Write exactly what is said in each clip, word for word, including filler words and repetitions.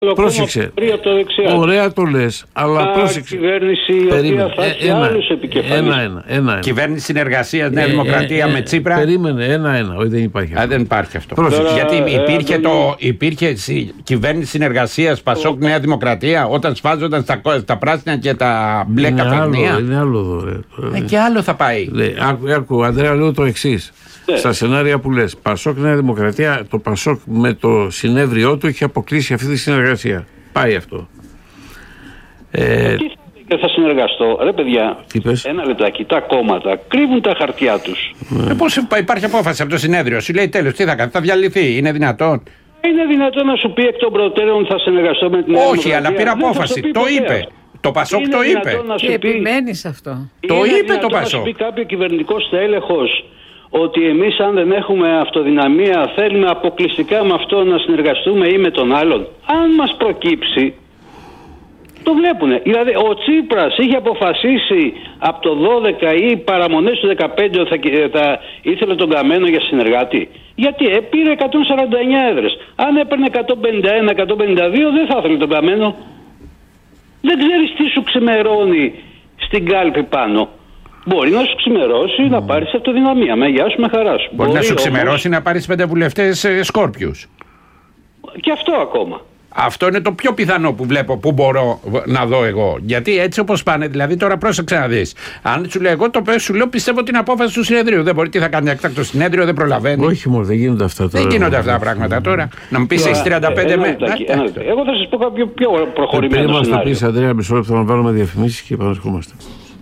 Πρόσεξε. Ωραία το λες, αλλά Α, πρόσεξε. Κυβέρνηση η Περίμενε. οποία θα έχει ένα, άλλους επικεφαλής. Ένα, ένα, ένα, ένα. Κυβέρνηση συνεργασίας Νέα Δημοκρατία ε, ε, με Τσίπρα. Περίμενε, ένα-ένα. Όχι, δεν υπάρχει αυτό. Α, δεν υπάρχει αυτό. Πρόσεξε. Γιατί ε, υπήρχε, ε, το, υπήρχε συ- κυβέρνηση συνεργασίας Πασόκ Νέα Δημοκρατία όταν σφάζονταν στα, τα πράσινα και τα μπλε Είναι καφενεία. άλλο, είναι άλλο εδώ. Ρε. Ε, και άλλο θα πάει. Λέει, άκου, άκου, Ανδρέα, λέω το εξής. Ναι. Στα σενάρια που λες, Πασόκ Νέα Δημοκρατία, το Πασόκ με το συνέδριό του έχει αποκλείσει αυτή τη συνεργασία. Πάει αυτό. Ε, Και θα συνεργαστώ. Ρε παιδιά, Τι πες? ένα λεπτάκι. Τα κόμματα κρύβουν τα χαρτιά τους. Ε, πώς υπάρχει απόφαση από το συνέδριο, σου λέει τέλος, τι θα κάνει, θα διαλυθεί, είναι δυνατόν. Είναι δυνατόν να σου πει εκ των προτέρων θα συνεργαστώ με την Νέα Όχι, Δημοκρατία? αλλά πήρε Δεν θα απόφαση. πει Το ποτέ είπε. αυτό. Το Πασόκ Είναι το είπε. δυνατόν να σου Και πει- επιμένει σε αυτό. Το είναι είπε το δυνατόν Πασόκ. Να σου πει κάποιο κυβερνητικό στέλεχος ότι εμείς αν δεν έχουμε αυτοδυναμία θέλουμε αποκλειστικά με αυτό να συνεργαστούμε ή με τον άλλον. Αν μας προκύψει, το βλέπουνε. Δηλαδή ο Τσίπρας είχε αποφασίσει από το δώδεκα ή παραμονές του δεκαπέντε ότι θα, θα ήθελε τον Καμένο για συνεργάτη. Γιατί ε, πήρε εκατόν σαράντα εννιά έδρες. Αν έπαιρνε εκατόν πενήντα ένα εκατόν πενήντα δύο δεν θα ήθελε τον Καμένο. Δεν ξέρεις τι σου ξημερώνει στην κάλπη πάνω. Μπορεί να σου ξημερώσει mm. να πάρεις αυτοδυναμία. Με γεια σου, με χαρά σου. Μπορεί, να σου όμως... ξημερώσει να πάρεις πέντε βουλευτές ε, Σκόρπιους. Και αυτό ακόμα. Αυτό είναι το πιο πιθανό που βλέπω, που μπορώ να δω εγώ. Γιατί έτσι όπως πάνε, δηλαδή τώρα πρόσεξε να δεις. Αν σου λέω εγώ το πες, σου λέω πιστεύω την απόφαση του συνεδρίου. Δεν μπορεί, τι θα κάνει έκτακτο συνέδριο, δεν προλαβαίνει. όχι μόνο, δεν γίνονται αυτά τώρα. Δεν γίνονται αυτά τα πράγματα τώρα. Να μου πεις έχεις τριάντα πέντε Ένα με. λεπτάκι, ένα λεπτάκι. Εγώ θα σας πω κάποιο πιο προχωρημένο Πριν μας το σενάριο. πεις, Ανδρέα, μισό λεπτό να βάλουμε διαφημίσεις και επαναρχόμαστε.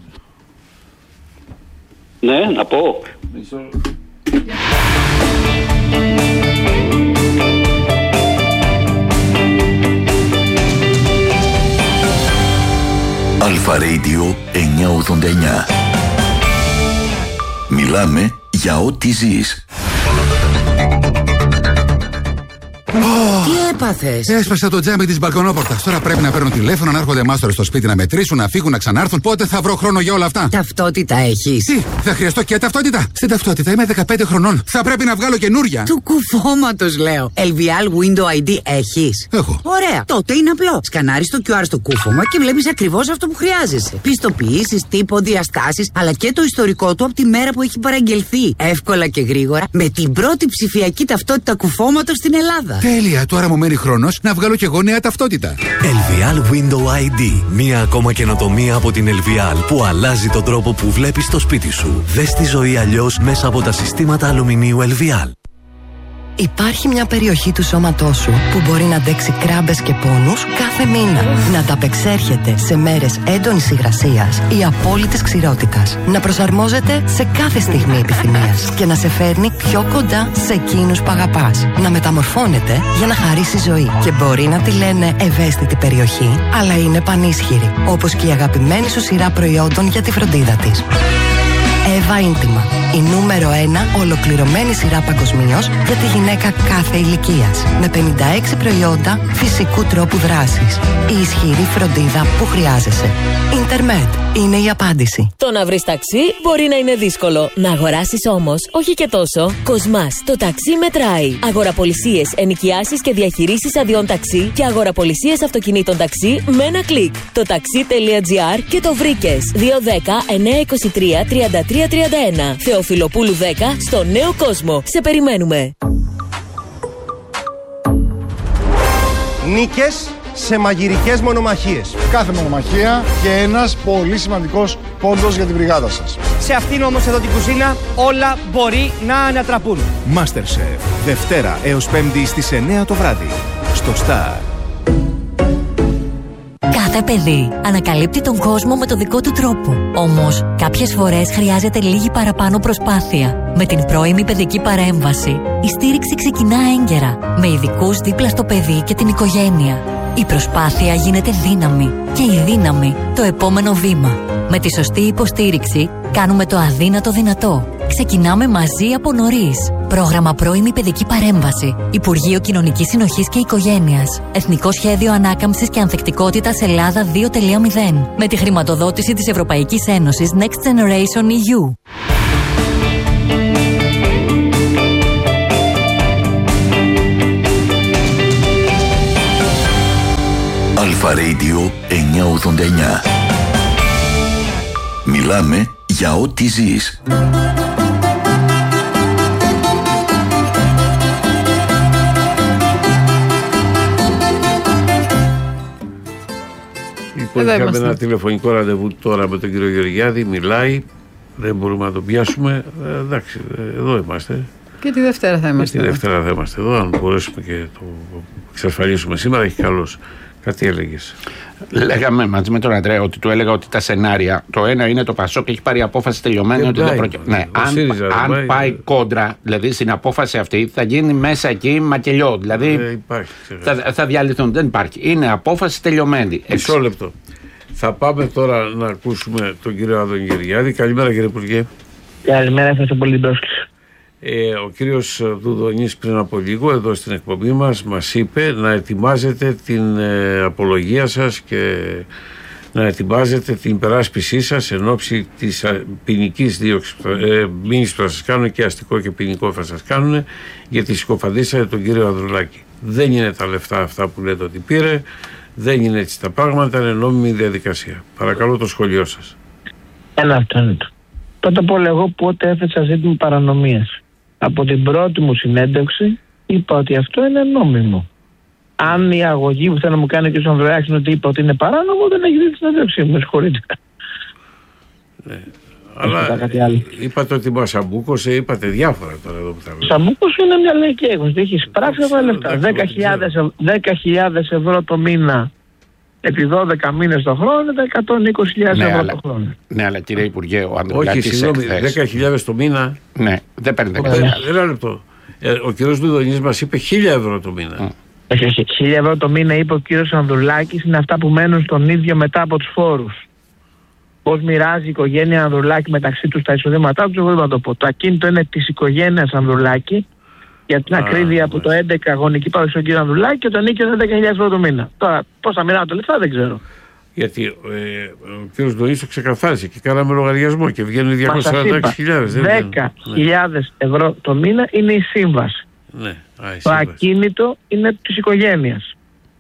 Ναι, να πω. Αλφα Radio εννιακόσια ογδόντα εννιά. Μιλάμε για ό,τι ζεις. Τι έπαθες? Έσπασα το τζάμι της μπαλκονόπορτας. Τώρα πρέπει να παίρνω τηλέφωνο, να έρχονται μάστορες στο σπίτι να μετρήσουν, να φύγουν, να ξανάρθουν. Πότε θα βρω χρόνο για όλα αυτά? Ταυτότητα έχεις? Τι, θα χρειαστώ και ταυτότητα? Στην ταυτότητα είμαι δεκαπέντε χρονών. Θα πρέπει να βγάλω καινούρια. Του κουφώματος λέω. ελ βι ελ Window άι ντι έχεις? Έχω. Ωραία. Τότε είναι απλό. Σκανάρεις το κιου αρ στο κούφωμα και βλέπεις ακριβώς αυτό που χρειάζεσαι. Πιστοποιήσεις, τύπο, διαστάσεις, αλλά και το ιστορικό του από τη μέρα που έχει παραγγελθεί. Εύκολα και γρήγορα με την πρώτη ψηφιακή ταυτότητα κουφώματος στην Ελλάδα. Τέλεια, τώρα μου μένει χρόνος να βγάλω και εγώ νέα ταυτότητα. ελ βι ελ Window άι ντι. Μία ακόμα καινοτομία από την ελ βι ελ που αλλάζει τον τρόπο που βλέπεις το σπίτι σου. Δες τη ζωή αλλιώς μέσα από τα συστήματα αλουμινίου ελ βι ελ. Υπάρχει μια περιοχή του σώματός σου που μπορεί να αντέξει κράμπες και πόνους κάθε μήνα. Να ταπεξέρχεται σε μέρες έντονης υγρασίας ή απόλυτης ξηρότητας. Να προσαρμόζεται σε κάθε στιγμή επιθυμίας και να σε φέρνει πιο κοντά σε εκείνους που αγαπάς. Να μεταμορφώνεται για να χαρίσει ζωή. Και μπορεί να τη λένε ευαίσθητη περιοχή, αλλά είναι πανίσχυρη. Όπως και η αγαπημένη σου σειρά προϊόντων για τη φροντίδα της. Εύα Ίντιμα. Η νούμερο ένα ολοκληρωμένη σειρά παγκοσμίως για τη γυναίκα κάθε ηλικίας. Με πενήντα έξι προϊόντα φυσικού τρόπου δράσης. Η ισχυρή φροντίδα που χρειάζεσαι. Ιντερνετ είναι η απάντηση. Το να βρεις ταξί μπορεί να είναι δύσκολο. Να αγοράσεις όμως, όχι και τόσο. Κοσμάς, το ταξί μετράει. Αγοραπολισίες, ενοικιάσεις και διαχειρήσεις αδειών ταξί και αγοραπολισίες αυτοκινήτων ταξί με ένα κλικ. Το ταξί.gr και το βρήκες. δύο δέκα εννιακόσια είκοσι τρία τριάντα τρία τριάντα ένα. Θεοφιλοπούλου δέκα στο Νέο Κόσμο. Σε περιμένουμε. Νίκες σε μαγειρικές μονομαχίες. Κάθε μονομαχία και ένας πολύ σημαντικός πόντος για την μπριγάδα σας. Σε αυτήν όμως εδώ την κουζίνα όλα μπορεί να ανατραπούν. MasterChef. Δευτέρα έως Πέμπτη στις εννιά το βράδυ. Στο Star. Κάθε παιδί ανακαλύπτει τον κόσμο με το δικό του τρόπο. Όμως, κάποιες φορές χρειάζεται λίγη παραπάνω προσπάθεια. Με την πρώιμη παιδική παρέμβαση, η στήριξη ξεκινά έγκαιρα, με ειδικούς δίπλα στο παιδί και την οικογένεια. Η προσπάθεια γίνεται δύναμη και η δύναμη το επόμενο βήμα. Με τη σωστή υποστήριξη, κάνουμε το αδύνατο δυνατό. Ξεκινάμε μαζί από νωρίς. Πρόγραμμα πρώιμη παιδική παρέμβαση. Υπουργείο Κοινωνικής Συνοχής και Οικογένειας. Εθνικό Σχέδιο Ανάκαμψης και Ανθεκτικότητας Ελλάδα δύο τελεία μηδέν. Με τη χρηματοδότηση της Ευρωπαϊκής Ένωσης Next Generation ι γιου. Αλφα Radio εννιακόσια ογδόντα εννιά. Μιλάμε για ό,τι ζεις. Λοιπόν, είχαμε ένα τηλεφωνικό ραντεβού τώρα με τον κύριο Γεωργιάδη. Μιλάει, δεν μπορούμε να τον πιάσουμε. Ε, εντάξει, εδώ είμαστε. Και τη Δευτέρα θα είμαστε. Και τη Δευτέρα θα είμαστε εδώ. Αν μπορέσουμε και το εξασφαλίσουμε σήμερα, έχει καλώς. Κάτι έλεγες. Λέγαμε μαζί με τον Αντρέα ότι του έλεγα ότι τα σενάρια. Το ένα είναι το Πασόκ έχει πάρει απόφαση τελειωμένη ότι δεν πρόκειται. Ναι, αν, ΣΥΡΙΖΑ, αν πάει, πάει κόντρα, δηλαδή στην απόφαση αυτή, θα γίνει μέσα εκεί μακελιό. Δηλαδή ε, υπάρχει, θα, θα διαλυθούν. Δεν υπάρχει. Είναι απόφαση τελειωμένη. Μισό λεπτό. Θα πάμε τώρα να ακούσουμε τον κύριο Άδωνη Γεωργιάδη. Καλημέρα, κύριε Υπουργέ. Καλημέρα, ευχαριστώ πολύ την πρόσκληση. Ε, ο κύριος Δουδονής πριν από λίγο εδώ στην εκπομπή μας μας είπε να ετοιμάζετε την ε, απολογία σας και να ετοιμάζετε την υπεράσπισή σας εν ώψη της ποινικής δίωξης ε, μήνυσης που θα σας κάνουν και αστικό και ποινικό θα σας κάνουν, γιατί συκοφαντήσατε τον κύριο Ανδρουλάκη. Δεν είναι τα λεφτά αυτά που λέτε ότι πήρε, δεν είναι έτσι τα πράγματα, είναι νόμιμη διαδικασία. Παρακαλώ το σχόλιο σας. Ένα αυτό είναι το. Πρώτα απ' όλα, εγώ πότε έθεσα ζήτημα παρανομίας. Από την πρώτη μου συνέντευξη είπα ότι αυτό είναι νόμιμο. Αν η αγωγή που θέλει να μου κάνει και ο Ανδρουλάκης είναι ότι είπα ότι είναι παράνομο, δεν έχει δει τη συνέντευξή μου. Με συγχωρείτε. Ναι. Αλλά είπατε ότι μας αμπούκωσε, είπατε διάφορα τώρα εδώ που τα λέω. Σαμπούκωσε είναι μια λαϊκή έκδοση. Έχει πράξει αυτά τα λεφτά. δέκα χιλιάδες ευρώ το μήνα επί δώδεκα μήνες το χρόνο είναι τα εκατόν είκοσι χιλιάδες ναι, ευρώ αλλά, το χρόνο. Ναι, αλλά κύριε Υπουργέ, ο Ανδρουλάκης. Όχι, συγγνώμη, δέκα χιλιάδες το μήνα. Ναι, δεν παίρνει δέκα χιλιάδες. Ένα λεπτό. Ε, ο κύριος Δουδονής μας είπε χίλια ευρώ το μήνα. Mm. Όχι, χίλια ευρώ το μήνα είπε ο κύριος Ανδρουλάκης, είναι αυτά που μένουν στον ίδιο μετά από τους φόρους. Πώς μοιράζει η οικογένεια Ανδρουλάκη μεταξύ τους τα εισοδήματά τους, εγώ δεν θα το πω. Το ακίνητο είναι της οικογένειας Ανδρουλάκη. Για την ακρίβεια από το έντεκα γονική παρουσία στον κύριο Ανδρουλάκη και τον νίκιο είναι δέκα χιλιάδες ευρώ το μήνα. Τώρα πώς θα μοιράζω το λεφτά δεν ξέρω. Γιατί ε, ο κύριος Δονής το ξεκαθάρισε και κάναμε λογαριασμό και βγαίνουν διακόσιες σαράντα έξι χιλιάδες. δέκα χιλιάδες ευρώ το μήνα είναι η σύμβαση. Ναι, α, η το σύμβαση. Ακίνητο είναι της οικογένειας.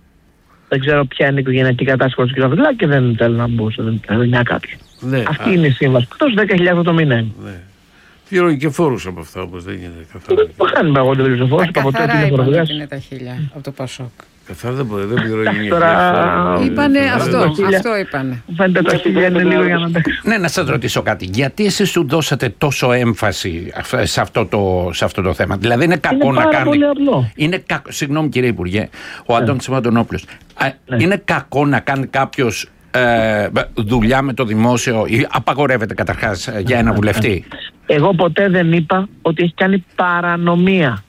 Δεν ξέρω ποια είναι η οικογενειακή κατάσταση του κ. Ανδρουλάκη και δεν θέλω να μπω σε μια κάποια. Ναι, αυτή α, είναι η σύμβαση. Εκτός δέκα χιλιάδες ευρώ το μήνα είναι. Ναι. Πληρώνει και φόρους από αυτά όμως δεν είναι καθαρά. Δεν χάνει εγώ δεν πληρώνει φόρους. Καθαρά είπαν ότι είναι τα χίλια από το Πασόκ. Καθαρά δεν μπορεί, δεν πληρώνει τώρα. Είπανε αυτό, αυτό είπανε. Φαίνεται τα χίλια είναι λίγο για να τα. Ναι, να σας ρωτήσω κάτι. Γιατί εσείς του δώσατε τόσο έμφαση σε αυτό το, σε αυτό το θέμα? Δηλαδή είναι κακό είναι να κάνει. Πολύ απλό. Είναι κακό. Συγγνώμη κύριε Υπουργέ, ο ναι. Αντώνης Σεβαντονόπουλος. Ναι. Είναι κακό να κάνει κάποιος ε, δουλειά με το δημόσιο ή απαγορεύεται καταρχάς για ένα βουλευτή? Εγώ ποτέ δεν είπα ότι έχει κάνει παρανομία.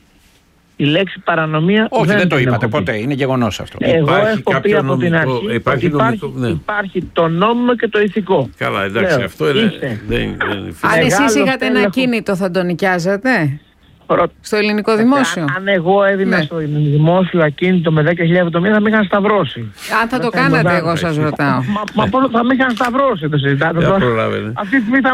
Η λέξη παρανομία. Όχι, δεν, δεν το είπατε ποτέ. Είναι γεγονός αυτό. Εγώ υπάρχει έχω πει από νομικό, την αρχή υπάρχει, ότι νομικό, υπάρχει, ναι. υπάρχει το νόμιμο και το ηθικό. Καλά, εντάξει, Λέω, αυτό είναι. Δεν, δεν, αν εσείς είχατε ένα κίνητο, θα τον νοικιάζατε στο ελληνικό δημόσιο? Αν, αν εγώ έδινα ναι. στο δημόσιο ακίνητο με δέκα χιλιάδες το μήνα θα με είχαν σταυρώσει. Αν θα το κάνατε, εγώ σας ρωτάω. Μα θα με είχαν σταυρώσει, το συζητάτε. Αυτή τη στιγμή θα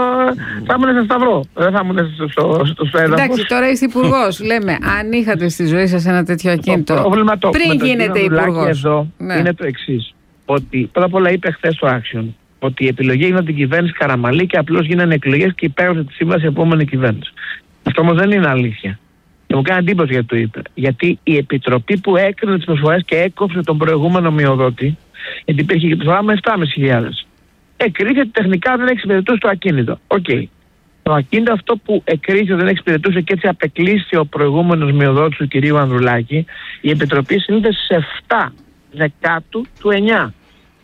ήμουν σε σταυρό. Δεν θα ήμουν στο έδαφος. Εντάξει, τώρα είστε υπουργός. Λέμε, αν είχατε στη ζωή σας ένα τέτοιο ακίνητο πριν γίνετε υπουργός. Είναι το εξής. Ότι πρώτα απ' όλα είπε χθες το Action ότι η επιλογή έγινε από την κυβέρνηση Καραμανλή και απλώς γίνανε εκλογές και υπέγραψε τη σύμβαση η επόμενη κυβέρνηση. Αυτό όμως δεν είναι αλήθεια. Και μου κάνει εντύπωση γιατί το είπε. Γιατί η επιτροπή που έκρινε τις προσφορές και έκοψε τον προηγούμενο μειοδότη, γιατί υπήρχε και προσφορά με επτά χιλιάδες πεντακόσιες, εκρίθηκε ότι τεχνικά δεν εξυπηρετούσε το ακίνητο. Οκ. Okay. Το ακίνητο αυτό που εκρίθηκε ότι δεν εξυπηρετούσε και έτσι απεκλείστηκε ο προηγούμενος μειοδότης του κυρίου Ανδρουλάκη, η επιτροπή συνήλθε στις επτά Δεκάτου του εννιά.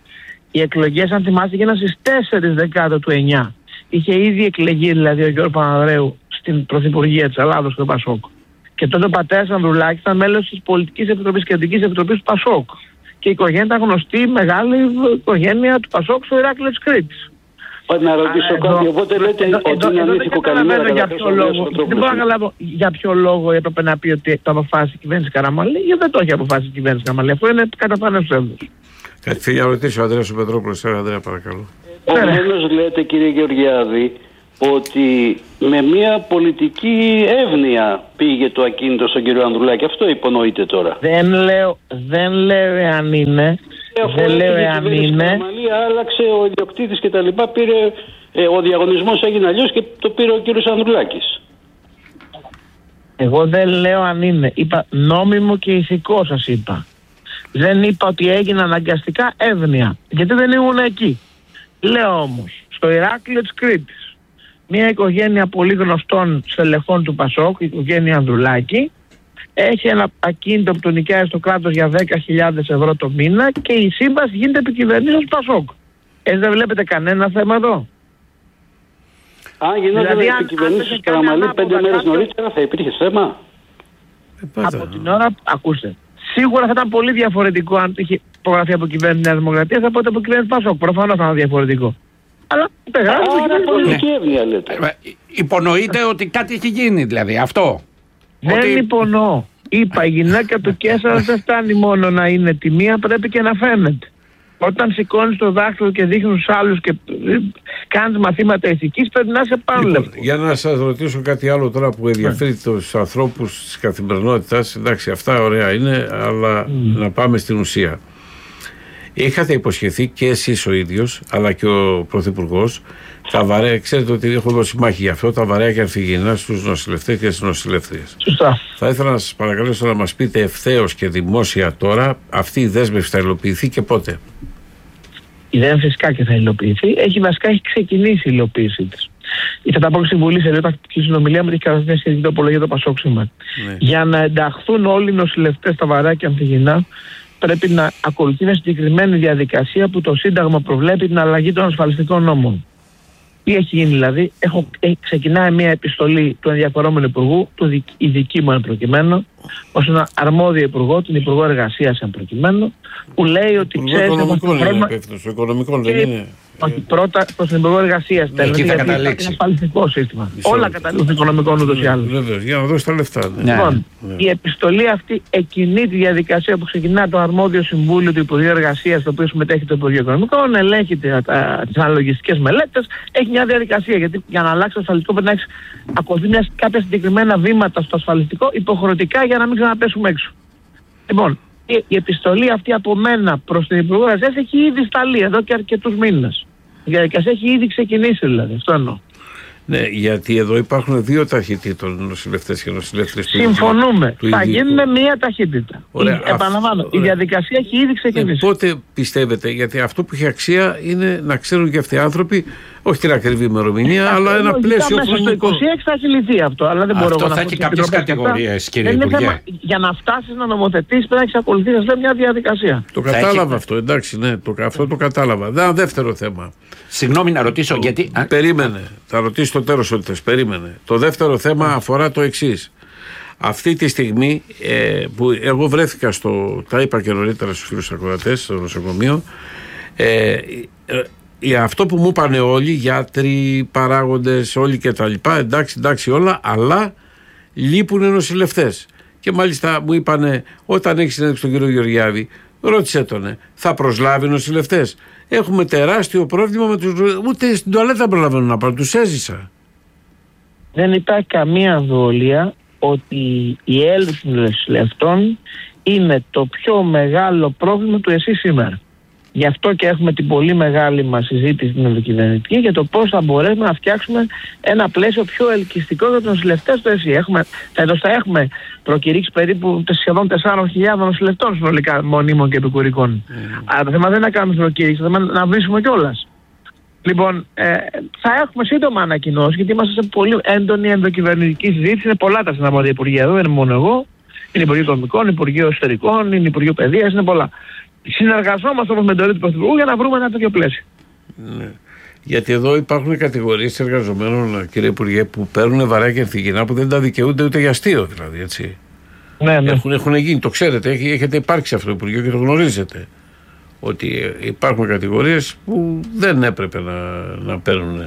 Οι εκλογές, αν θυμάστε, έγιναν στις τέσσερις Δεκάτου του εννιά. Είχε ήδη εκλεγεί δηλαδή ο Γιώργος Παπανδρέου στην Πρωθυπουργία της Ελλάδος του Πασόκ. Και τότε ο πατέρας Ανδρουλάκης ήταν μέλος της Πολιτικής Επιτροπής και Κεντρικής Επιτροπής του Πασόκ. Και η οικογένεια ήταν γνωστή, μεγάλη οικογένεια του Πασόκ στο Ηράκλειο της Κρήτης. Πάτε να ρωτήσω κάτι, οπότε λέτε ότι είναι ανήθικο. Καλημέρα, δεν μπορώ να καταλάβω για ποιο λόγο έπρεπε να πει ότι το αποφάσισε η κυβέρνηση Καραμανλή, γιατί δεν το έχει αποφάσισει η κυβέρνηση Καραμανλή. Αυτό είναι καταφανές ψεύδος. Κάτι θέλει να ρωτήσει ο Ανδρέας ο Πετρόπουλος. Ανδρέα, παρακαλώ. Ομένως λέτε, κύριε Γεωργιάδη, ότι με μια πολιτική εύνοια πήγε το ακίνητο στον κύριο Ανδρουλάκη. Αυτό υπονοείτε τώρα? Δεν λέω, δεν λέω εάν είναι. Δεν λέω εάν είναι. Άλλαξε ο ιδιοκτήτης και τα λοιπά, πήρε, ε, ο διαγωνισμός έγινε αλλιώς και το πήρε ο κύριος Ανδρουλάκης. Εγώ δεν λέω αν είναι. Είπα νόμιμο και ηθικό, σας είπα. Δεν είπα ότι έγινε αναγκαστικά εύνοια. Γιατί δεν ήμουν εκεί. Λέω όμως, στο Ηράκλειο της Κρήτης, μια οικογένεια πολύ γνωστών στελεχών του Πασόκ, η οικογένεια Ανδρουλάκη, έχει ένα ακίνητο που το νοικιάζει στο κράτος για δέκα χιλιάδες ευρώ το μήνα και η σύμβαση γίνεται επικυβερνήσεως Πασόκ. Έτσι δεν βλέπετε κανένα θέμα εδώ? Αν γινόταν δηλαδή, επικυβερνήσεως Καραμαλή πέντε μέρες νωρίτερα θα υπήρχε θέμα. Ε, από την ώρα, ακούστε, σίγουρα θα ήταν πολύ διαφορετικό αν είχε υπογραφεί από κυβέρνηση Νέας Δημοκρατίας από το από κυβέρνηση Πασόκ. Προφανώς θα ήταν διαφορετικό. Αλλά δεν γράφει πολιτική εύνοια, λέτε. Υπονοείται ότι κάτι έχει γίνει, δηλαδή αυτό. Δεν ότι... υπονοώ. Είπα, η γυναίκα του Κέσσαρα δεν φτάνει μόνο να είναι τιμία, πρέπει και να φαίνεται. Όταν σηκώνει το δάχτυλο και δείχνει τους άλλους και κάνεις μαθήματα ηθικής, πρέπει να είσαι πάνω. Λοιπόν, για να σας ρωτήσω κάτι άλλο τώρα που ενδιαφέρει yeah. τους ανθρώπους της καθημερινότητας. Εντάξει, αυτά ωραία είναι, αλλά mm. να πάμε στην ουσία. Είχατε υποσχεθεί και εσείς ο ίδιος, αλλά και ο Πρωθυπουργός, τα βαρέα, ξέρετε ότι έχω δώσει μάχη γι' αυτό, τα βαρέα και Ανθυγιεινά στους νοσηλευτές και στις νοσηλεύτριες. Σωστά. Θα ήθελα να σας παρακαλέσω να μας πείτε ευθέως και δημόσια τώρα, αυτή η δέσμευση θα υλοποιηθεί και πότε? Η δέσμευση φυσικά και θα υλοποιηθεί. Έχει βασικά έχει ξεκινήσει η υλοποίησή της. Θα τα πω στη Βουλή σε λίγο, η συνομιλία μου έχει καταθέσει σχετική τροπολογία το Πασόκ σήμερα. Ναι. Για να ενταχθούν όλοι οι νοσηλευτές στα βαρέα και Ανθυγιεινά, πρέπει να ακολουθεί μια συγκεκριμένη διαδικασία που το Σύνταγμα προβλέπει την αλλαγή των ασφαλιστικών νόμων. Τι έχει γίνει δηλαδή? Έχω, έχει, ξεκινάει μια επιστολή του ενδιαφερόμενου υπουργού, του, η δική μου εν προκειμένου, ως ένα αρμόδιο υπουργό, την Υπουργό Εργασίας εν προκειμένου, που λέει ότι ξέρετε... Οικονομικών είναι υπεύθυνος, οικονομικών δεν είναι... Όχι, πρώτα προς την Υπουργό Εργασίας τέλος, γιατί είναι ασφαλιστικό σύστημα. Μισό. Όλα καταλήγουν στο οικονομικό ούτως ή άλλως. Βεβαίως, για να δώσει τα λεφτά. Ναι. Λοιπόν, ναι. η επιστολή αυτή εκκινεί τη διαδικασία που ξεκινά το αρμόδιο συμβούλιο του Υπουργείου Εργασίας, το οποίο συμμετέχει το Υπουργείο Οικονομικών, ελέγχει τις αναλογιστικές μελέτες, έχει μια διαδικασία. Γιατί για να αλλάξει το ασφαλιστικό πρέπει να έχει ακολουθεί κάποια συγκεκριμένα βήματα στο ασφαλιστικό υποχρεωτικά για να μην ξαναπέσουμε έξω. Λοιπόν, η, η επιστολή αυτή από μένα προς την Υπουργό Εργασίας έχει ήδη σταλεί εδώ και αρκετούς μήνες. Η διαδικασία έχει ήδη ξεκινήσει δηλαδή. Αυτό εννοώ. Ναι, γιατί εδώ υπάρχουν δύο ταχυτήτων νοσηλευτές και νοσηλεύτριες. Συμφωνούμε. Του θα γίνουν μία ταχύτητα. Ωραία, η, επαναλαμβάνω, ωραία. Η διαδικασία έχει ήδη ξεκινήσει. Ναι, πότε πιστεύετε, γιατί αυτό που έχει αξία είναι να ξέρουν και αυτοί οι άνθρωποι, όχι την ακριβή ημερομηνία, ε, αλλά ένα πλαίσιο χρονικό. Στο είκοσι έξι θα έχει λυθεί αυτό. Αλλά δεν αυτό μπορώ θα να έχει κάποιες κατηγορίες, κύριε Υπουργέ. Θέμα, για να φτάσεις να νομοθετήσεις πρέπει να έχεις ακολουθήσει μια διαδικασία. Το κατάλαβα αυτό, εντάξει, ναι, το, αυτό το κατάλαβα. Ένα δεύτερο θέμα. Συγγνώμη να ρωτήσω το, γιατί. Περίμενε. Θα ρωτήσω το τέλος ότι θες. Περίμενε. Το δεύτερο θέμα αφορά το εξής. Αυτή τη στιγμή ε, που εγώ βρέθηκα στο. Τα είπα και νωρίτερα στους φίλους ακροατές στο νοσοκομείο. Ε, ε, αυτό που μου είπαν όλοι, γιατροί, παράγοντες, όλοι και τα λοιπά, εντάξει, εντάξει όλα, αλλά λείπουν νοσηλευτές. Και μάλιστα μου είπαν, όταν έχει συνέντευξη τον κύριο Γεωργιάδη, ρώτησε τον, θα προσλάβει νοσηλευτές? Έχουμε τεράστιο πρόβλημα με τους. Ούτε στην τουαλέτα δεν προλαβαίνουν να πάρουν, τους έζησα. Δεν υπάρχει καμία αμφιβολία ότι η έλλειψη των νοσηλευτών είναι το πιο μεγάλο πρόβλημα του ΕΣΥ σήμερα. Γι' αυτό και έχουμε την πολύ μεγάλη μας συζήτηση στην ευρωκυβερνητική για το πώς θα μπορέσουμε να φτιάξουμε ένα πλαίσιο πιο ελκυστικό για τους νοσηλευτές στο ΕΣΥ. Έχουμε, θα, θα έχουμε προκηρύξει περίπου σχεδόν τεσσάρων χιλιάδων νοσηλευτών συνολικά μονίμων και επικουρικών. Mm. Αλλά το θέμα δεν είναι να κάνουμε προκήρυξη, το θέμα είναι να βρίσκουμε κιόλας. Λοιπόν, ε, θα έχουμε σύντομα ανακοινώσει, γιατί είμαστε σε πολύ έντονη ενδοκυβερνητική συζήτηση. Είναι πολλά τα συναρμόδια υπουργεία εδώ, δεν είναι μόνο εγώ. Είναι Υπουργείο Οικονομικών, Υπουργείο Εσωτερικών, είναι Υπουργείο Παιδείας, είναι πολλά. Συνεργαζόμαστε όμως με το του Πρωθυπουργού για να βρούμε ένα τέτοιο πλαίσιο. Ναι. Γιατί εδώ υπάρχουν κατηγορίες εργαζομένων, κύριε Υπουργέ, που παίρνουν βαρέα και Ανθυγιεινά που δεν τα δικαιούνται ούτε για αστείο, δηλαδή. Έτσι. Ναι, ναι. Έχουν, έχουν γίνει, το ξέρετε, έχετε υπάρξει αυτό το Υπουργείο και το γνωρίζετε. Ότι υπάρχουν κατηγορίες που δεν έπρεπε να, να παίρνουν.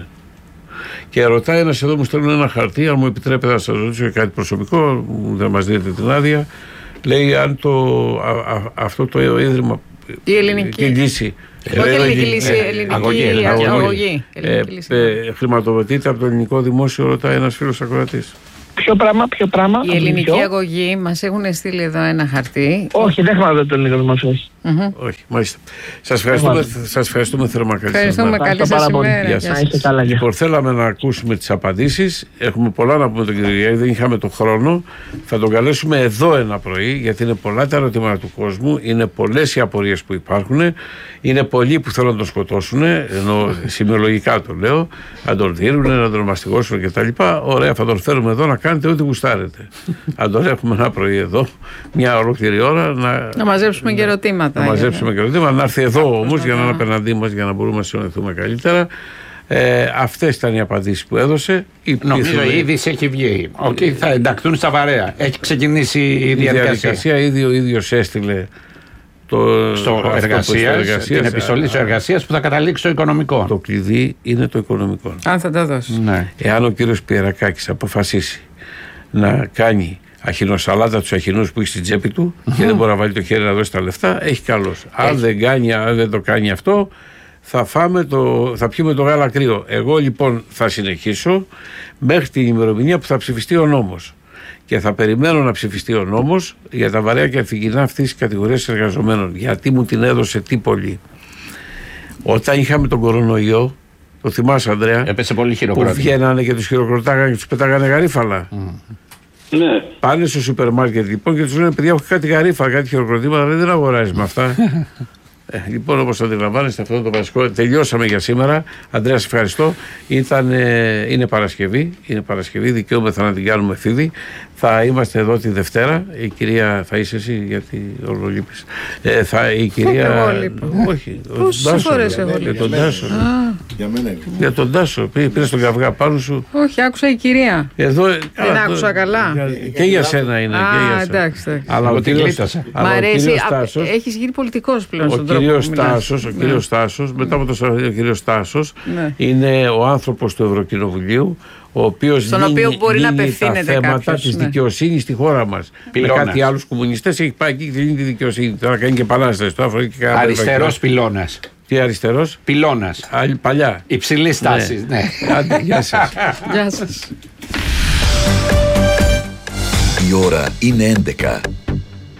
Και ρωτάει ένας εδώ, μου στέλνουν ένα χαρτί, αν μου επιτρέπετε να σας ρωτήσω για κάτι προσωπικό, δεν μας δίνετε την άδεια. Λέει αν το, α, α, αυτό το ίδρυμα, η ελληνική λύση, όχι ελληνική λύση, ελληνική αγωγή, χρηματοδοτείται από το ελληνικό δημόσιο, ρωτάει ένας φίλος ακροατής. Ποιο πράγμα, ποιο πράγμα. Η ελληνική αγωγή μας έχουν στείλει εδώ ένα χαρτί. Όχι, δεν χρηματοδοτείται το ελληνικό δημόσιο, όχι. Mm-hmm. Όχι, μάλιστα. Σας ευχαριστούμε, σας ευχαριστούμε θερμά. Ευχαριστούμε, καλή σας ημέρα. Γεια σας. Λοιπόν, θέλαμε να ακούσουμε τις απαντήσεις. Έχουμε πολλά να πούμε τον κύριο Γιάννη, δεν είχαμε τον χρόνο. Θα τον καλέσουμε εδώ ένα πρωί, γιατί είναι πολλά τα ερωτήματα του κόσμου, είναι πολλές οι απορίες που υπάρχουν, είναι πολλοί που θέλουν να τον σκοτώσουν, ενώ σημειολογικά το λέω, να τον δίνουν, να τον μαστιγώσουν κτλ. Ωραία, θα τον φέρουμε εδώ να κάνετε ό,τι γουστάρετε. Αν τον έχουμε ένα πρωί εδώ, μια ολόκληρη ώρα να, να μαζέψουμε και ερωτήματα. Να μαζέψουμε και ερωτήματα, να έρθει εδώ όμως για να είναι απέναντί μας, για να μπορούμε να συνοηθούμε καλύτερα. Ε, αυτές ήταν οι απαντήσεις που έδωσε. Νομίζω η είδηση έχει βγει. Ότι okay, θα ενταχθούν στα βαρέα. Έχει ξεκινήσει η διαδικασία. Η διαδικασία ήδη ο ίδιος έστειλε το, στο εργασίας, την επιστολή της εργασίας που θα καταλήξει στο οικονομικό. Το κλειδί είναι το οικονομικό. Αν θα τα δώσει. Ναι. Εάν ο κύριος Πιερακάκης αποφασίσει να κάνει αχινοσαλάτα τους αχινούς που έχει στην τσέπη του mm-hmm. και δεν μπορεί να βάλει το χέρι να δώσει τα λεφτά, έχει καλώς. Αν δεν, κάνει, αν δεν το κάνει αυτό, θα, φάμε το, θα πιούμε το γάλα κρύο. Εγώ λοιπόν θα συνεχίσω μέχρι την ημερομηνία που θα ψηφιστεί ο νόμος. Και θα περιμένω να ψηφιστεί ο νόμος για τα βαρέα και αφηγηνά αυτής της κατηγορίας εργαζομένων. Γιατί μου την έδωσε τι πολύ. Όταν είχαμε τον κορονοϊό, το θυμάσαι Ανδρέα, έπεσε πολύ χειροκρότημα. Που βγαίνανε και τους χειροκροτάγανε και τους πετάγανε γαρίφαλα. Mm. Ναι. Πάνε στο σούπερ μάρκετ λοιπόν και τους λένε: παιδιά, έχω κάτι γαρίφαλα, κάτι χειροκροτήματα, δεν αγοράζεις με αυτά. Ε, λοιπόν, όπως αντιλαμβάνεστε, αυτό είναι το βασικό. Τελειώσαμε για σήμερα. Ανδρέα, σε ευχαριστώ. Ήταν, ε, είναι Παρασκευή. Είναι Παρασκευή. Δικαιούμεθα να την κάνουμε φίδι. Θα είμαστε εδώ τη Δευτέρα. Η κυρία. Θα είσαι εσύ, γιατί όλο λείπεις. Ε, θα η κυρία. Εγώ λείπω. Όχι. Πόσες φορές εγώ λείπω. Για τον Τάσο. Για μένα είναι. Για τον Τάσο. Πήρε τον καυγά πάνω σου. Όχι, άκουσα η κυρία. Εδώ, δεν α, άκουσα το, καλά. Και για σένα είναι. Α, και για σένα. εντάξει. Αλλά ο κύριος Μ' αρέσει. Έχεις γίνει πολιτικός πλέον στον τρόπο. Ο κύριος Τάσος, μετά από το σαράντα, ο κύριος Τάσος ναι. είναι ο άνθρωπος του Ευρωκοινοβουλίου, ο οποίος στον λύνει, οποίο μπορεί λύνει να απευθύνεται τα θέματα κάποιος, της ναι. δικαιοσύνης στη χώρα μας. Πυλώνας. Με κάτι άλλους κομμουνιστές έχει πάει εκεί και λύνει τη δικαιοσύνη. Τώρα κάνει και επανάσταση. Αριστερός πυλώνας. Τι αριστερός? Πυλώνας. Α, παλιά. Υψηλής τάσης. Ναι. Ναι. Άντε, γεια σας. Γεια σας. Η ώρα είναι έντεκα.